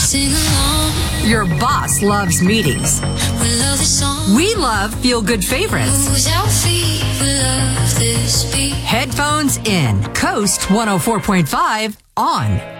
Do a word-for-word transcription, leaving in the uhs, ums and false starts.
sing along. Your boss loves meetings. We love this song. We love feel-good favorites. Moves our feet. We love this beat. Headphones in. Coast one oh four point five on.